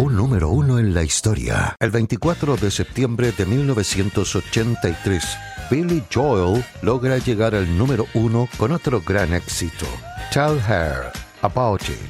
un número uno en la historia. El 24 de septiembre de 1983, Billy Joel logra llegar al número uno con otro gran éxito, Tell Her About It.